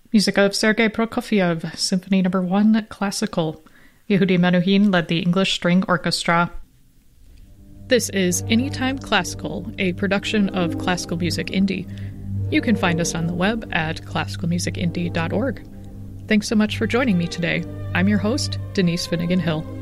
Music of Sergei Prokofiev, Symphony No. 1, Classical. Yehudi Menuhin led the English String Orchestra. This is Anytime Classical, a production of Classical Music Indie. You can find us on the web at classicalmusicindie.org. Thanks so much for joining me today. I'm your host, Denise Finnegan Hill.